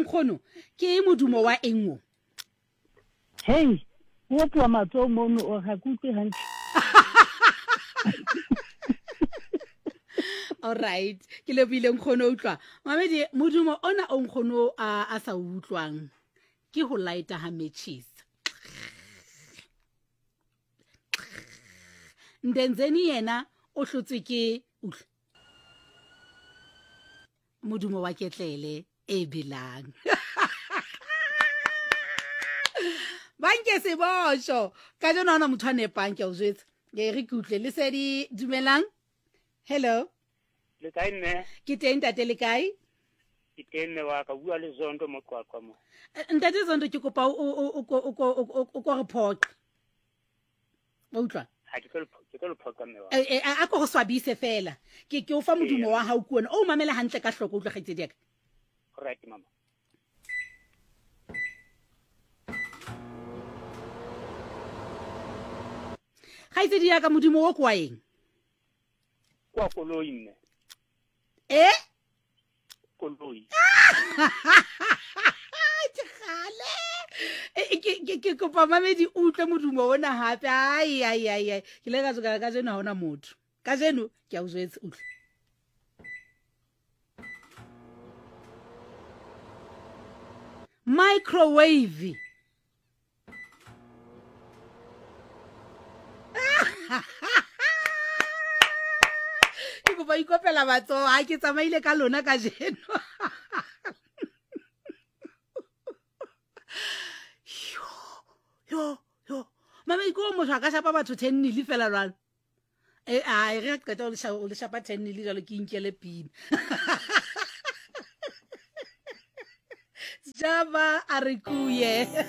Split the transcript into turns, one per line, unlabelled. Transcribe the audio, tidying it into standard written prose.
nkgono ke modumo wa engo
Hey, o tloa matsoho mono o ga kutlwe hantle.
all right ke lebile nkgono utlwa mamedi modumo ona o nkgono a sa utlwang ke ho lighta ha matches ndenzeni yena o hlotswe ke modumo wa ketlele e belang banke se bosho ka jona ona motho a nepang ke o jwetsa ke re kutle le se di dumelang hello
le kae nne
ke teng tate le kae
ke tenne wa ka bua le Zondo mo Qwaqwa mo
ntate Zondo ke kopa o ko re phoqa o utlwa
ha ke tlo le phoqa mme wa
a ko go swabise fela ke o fa modumo wa hao kuona o mamela hantle ka hloko utlwa kgaitsedi yaka
right mama
kgaitsedi yaka modumo wo kwa eng
kwa koloi nne koloi
ke kopa mamedi utlwe modumo ona hape ai ke le ka tsoka ka jeno ha ona motho ka jeno ke a o jwetsa utlwe microwave ke kopa ikopela matsoho ha ke tsamaile ka lona ka jeno yo mama iko mo shaka shapa batho 10 nili fela lwana ai re qeta o le shapa 10 nili jalo ke inkele pina Java a re kuye